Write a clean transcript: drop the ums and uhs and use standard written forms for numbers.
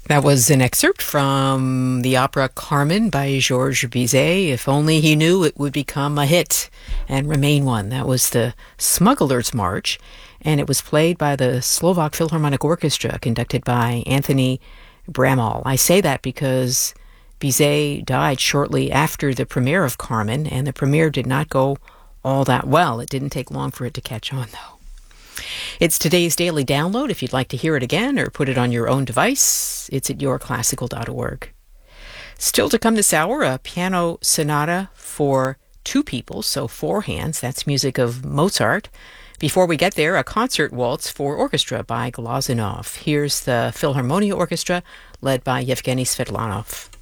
That was an excerpt from the opera Carmen by Georges Bizet. If only he knew it would become a hit and remain one. That was the Smuggler's March, and it was played by the Slovak Philharmonic Orchestra, conducted by Anthony Bramall. I say that because Bizet died shortly after the premiere of Carmen, and the premiere did not go all that well. It didn't take long for it to catch on, though. It's today's daily download. If you'd like to hear it again or put it on your own device, it's at yourclassical.org. Still to come this hour, a piano sonata for two people, so four hands. That's music of Mozart. Before we get there, a concert waltz for orchestra by Glazunov. Here's the Philharmonia Orchestra, led by Yevgeny Svetlanov.